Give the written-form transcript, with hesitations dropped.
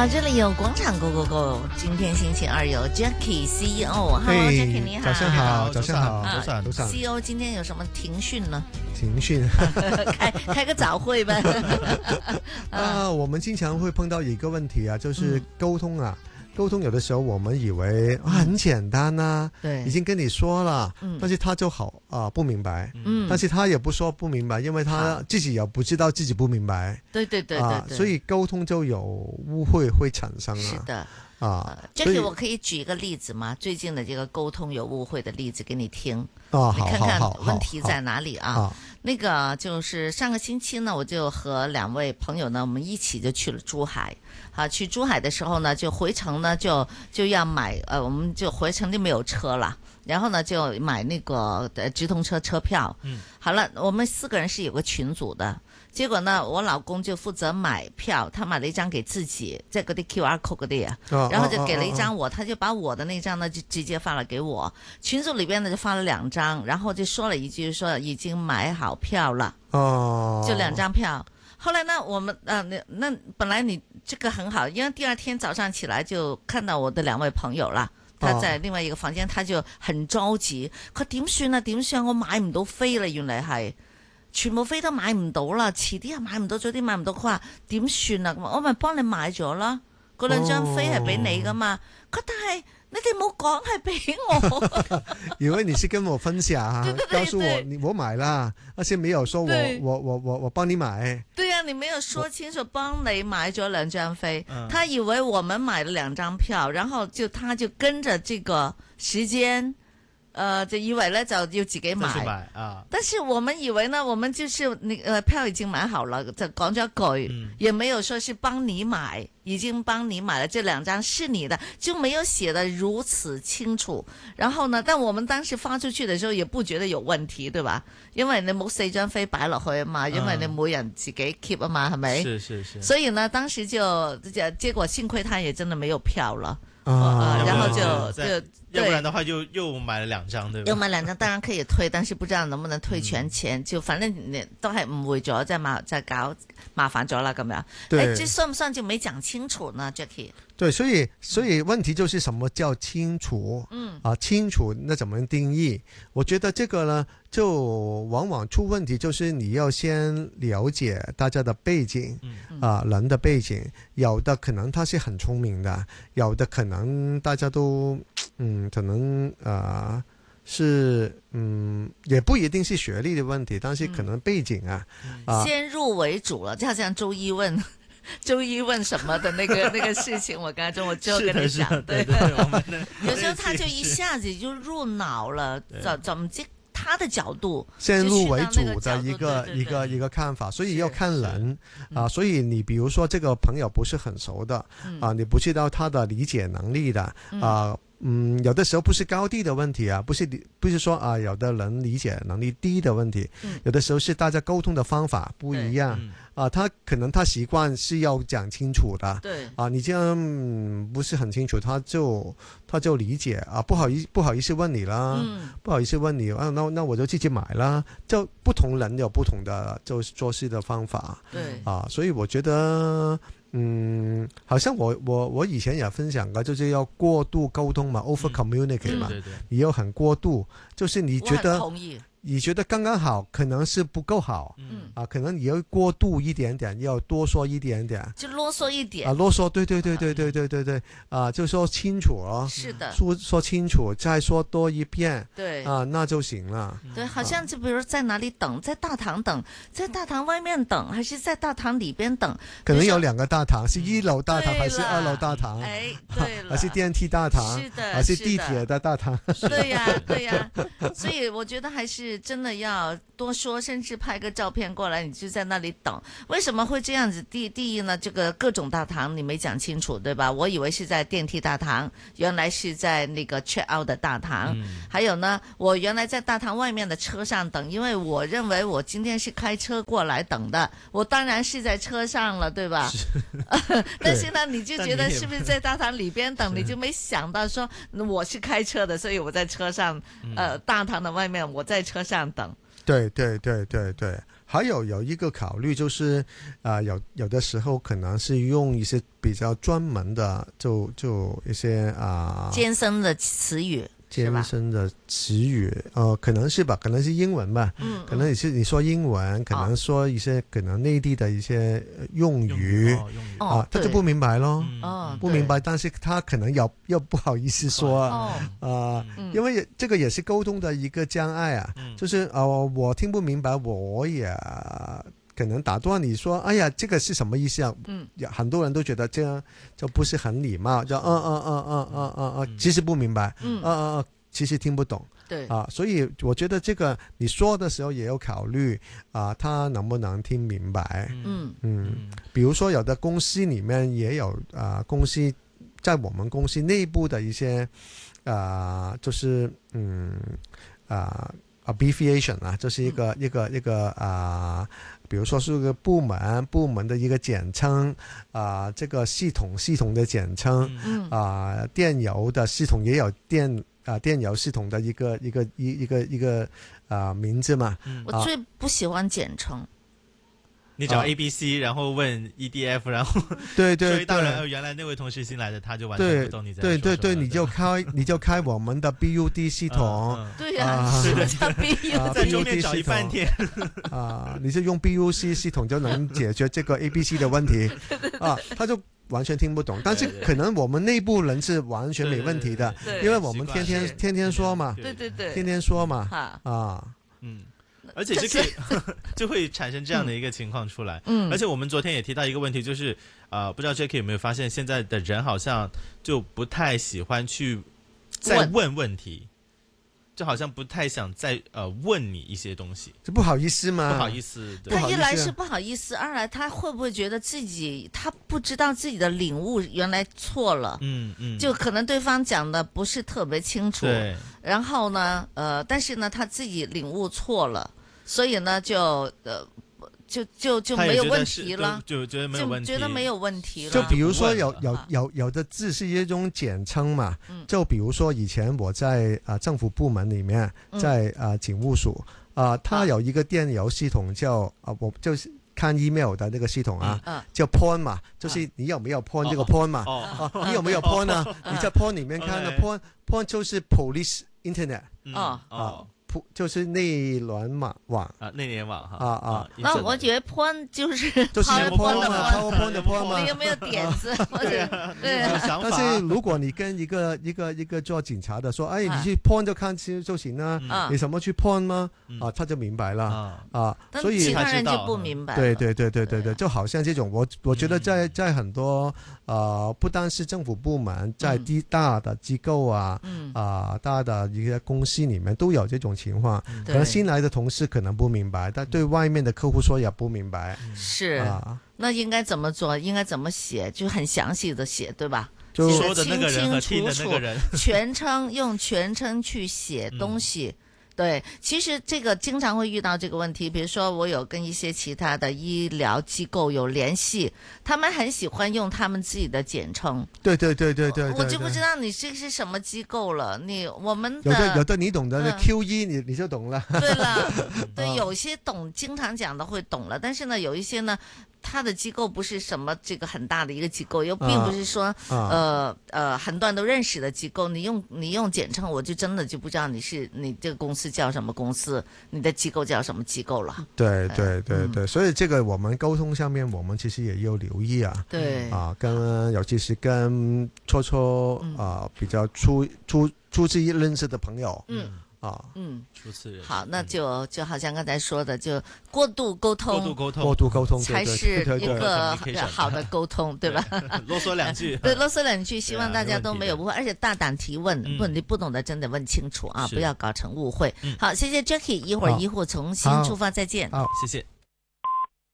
好，这里有广场 Go Go Go， 今天星期二有 Jackie CEO。Hello Jackie， 你好。 早上好，早上好， 早上。CEO 今天有什么庭训呢？ 庭训， 开个早会吧。 我们经常会碰到一个问题啊，就是沟通啊。沟通有的时候我们以为很简单啊， 对， 已经跟你说了，但是他就不明白，但是他也不说不明白，因为他自己也不知道自己不明白， 对， 所以沟通就有误会会产生啊。 是的。 Jackie， 我可以举一个例子吗？最近的这个沟通有误会的例子给你听， 你看看问题在哪里啊？那个就是上个星期呢，我就和2位朋友呢，我们一起就去了珠海。去珠海的时候呢，就回程呢就要买我们就回程就没有车了，然后呢就买那个直通车车票。好了，我们4个人是有个群组的。结果呢，我老公就负责买票，他買了一張給自己，即係嗰啲 QR code 嗰啲啊，然後就給了一張我，他就把我的那張呢就直接發了給我，群組裏邊呢就發了2張，然後就說了一句說已經買好票了，就2張票。後來呢，我們那本來你這個很好，因為第二天早上起來就看到我的2位朋友啦。他在另外一個房間，他就很着急，佢點算啊？點算？我買唔到飛啦，原來係。全部飛都買唔到啦，遲啲又買唔到，早啲買唔到，佢話點算啊？我咪幫你買咗啦，嗰2張飛係俾你噶嘛。但係你哋冇講係俾我。 以為你是跟我分享，告訴我買啦，而且沒有說我幫你買。對啊，你沒有說清楚幫你買咗2張飛，他以為我們買了2張票，然後他就跟着這個時間。就以為呢就要自己買，但是我們以為呢，我們就是票已經買好了，就講咗一句，也沒有說是幫你買，已經幫你買了這2張是你的，就沒有寫得如此清楚。然後呢，但我們當時發出去的時候也不覺得有問題，對吧？因為你冇4張飛擺落去啊嘛，因為你每人自己 keep 啊嘛，係咪？是。所以呢，當時結果幸虧他也真的沒有票了。然後就要不然的話就又買了2張，對吧？ 又買2張，當然可以退，但是不知道能不能退全錢，就反正你都係誤會咗，再搞麻煩咗啦咁樣。 對， 這算不算就沒講清楚呢 ，Jackie？ 對，所以問題就是什麼叫清楚？清楚那怎麼定義？我覺得這個呢，就往往出問題，就是你要先了解大家的背景，人的背景，有的可能他是很聰明的，有的可能大家都可能是也不一定是學歷的問題，但是可能背景先入為主了，就好像周一問什麼的那個事情，我剛才我就跟你講，對，有時候他就一下子就入腦了，怎麼就他的角度， 先入為主的一個看法，所以要看人所以你比如說這個朋友不是很熟的你不知道他的理解能力的有的時候不是高低的問題不是說有的人理解能力低的問題有的時候是大家溝通的方法不一樣他可能他習慣是要講清楚的，對你這樣不是很清楚，他就理解不好意思問你啦，不好意思問你那我就自己買啦，就不同人有不同的就做事的方法，對所以我覺得好像我以前也分享過，就是要過度溝通嘛，over communicate 嘛，你要很過度，就是你覺得你覺得剛剛好，可能是不夠好，可能你要過度一點點，要多說一點點， 就囉嗦一點囉嗦，對，就說清楚是的， 說清楚，再說多一遍， 對那就行了。 對，好像就比如在哪裡等，在大堂等，在大堂外面等，還是在大堂裡邊等？ 可能有2個大堂，是1樓大堂還是2樓大堂？ 對了， 還是電梯大堂？ 是的， 還是地鐵的大堂？ 對呀，所以我覺得還是真的要多說，甚至拍個照片過來，你就在那裡等。為什麼會這樣子？第一呢，這個各種大堂你沒講清楚，對吧？我以為是在電梯大堂，原來是在那個 check out 的大堂。還有呢，我原來在大堂外面的車上等，因為我認為我今天是開車過來等的，我當然是在車上了，對吧？但是呢，你就覺得是不是在大堂裡邊等，你就沒想到說我是開車的，所以我在車上，大堂的外面我在車上等。 對， 还有一个考虑就是有的时候可能是用一些比较专门的就一些艰深的词语。 艰深的词语，可能是吧，可能是英文吧，可能也是你说英文，可能说一些可能内地的一些用语他就不明白咯，不明白，但是他可能又不好意思说因为这个也是沟通的一个障碍啊，就是我听不明白，我也可能打断你说，哎呀，这个是什么意思啊？很多人都觉得这样就不是很礼貌，就其实不明白，其实听不懂， 对所以我觉得这个你说的时候也要考虑他能不能听明白，比如说有的公司里面也有公司在我们公司内部的一些就是abbreviation 就是一个比如说是个部门的一个简称这个系统的简称电邮的系统也有电邮系统的一个名字嘛。 我最不喜欢简称。 你找 ABC 然后问 EDF 然后对说一大人原来那位同事新来的他就完全不懂你在说什么。 对，你就开我们的 BUD 系统。 对呀，什么叫 BUD？ 在桌面找一半天你就用 BUC 系统就能解决这个 ABC 的问题他就完全听不懂，但是可能我们内部人是完全没问题的，因为我们天天说嘛， 对， 天天说嘛而且就会产生这样的一个情况出来。而且我们昨天也提到一个问题，就是不知道 Jackie 有没有发现，现在的人好像就不太喜欢去再问问题，就好像不太想再问你一些东西， 就不好意思吗？ 不好意思，对， 他一来是不好意思，二来他会不会觉得自己他不知道自己的领悟原来错了？就可能对方讲的不是特别清楚， 对， 然后呢但是呢他自己领悟错了，所以呢就没有问题了， 就觉得没有问题， 就觉得没有问题了。 就比如说有的字是一种简称嘛，就比如说以前我在政府部门里面，在警务署它有一个电邮系统叫我就是看 email 的那个系统叫 point 嘛，就是你有没有 point 这个 point 嘛，你有没有 point 呢？你在 point 里面看的 point 就是 police internet 就是内联网内联网那我觉得 point 就是 PowerPoint 嘛 ，PowerPoint 的 point 嘛， 你有没有点子？ 对， 但是如果你跟一个做警察的说，哎，你去 point 就看就行了，你什么去 point 吗？他就明白了所以其他人就不明白。 对，就好像这种，我觉得在很多不单是政府部门，在大的机构大的一些公司里面都有这种情况，可能新来的同事可能不明白，但对外面的客户说也不明白。 是那应该怎么做？应该怎么写？就很详细的写，对吧？ 就说的那个人和听的那个人， 用全称去写东西。对，其实这个经常会遇到这个问题，比如说我有跟一些其他的医疗机构有联系，他们很喜欢用他们自己的简称。 对， 我就不知道你这是什么机构了。我们的有的你懂的QE 你就懂了。 对了，对，有些经常讲的会懂了，但是呢，有一些呢。他的机构不是什么这个很大的一个机构，又并不是说很多人都认识的机构，你用简称，我就真的就不知道你这个公司叫什么公司，你的机构叫什么机构了。 对，所以这个我们沟通上面，我们其实也要留意对尤其是跟初比较初次认识的朋友。 初次认识。 好，那就好像刚才说的，就过度沟通才是一个好的沟通，对吧？ 啰嗦两句， 对，啰嗦两句，希望大家都没有误会，而且大胆提问，你不懂的真的问清楚不要搞成误会。好，谢谢 Jackie， 一会儿医护重新出发，再见。 好， 谢谢。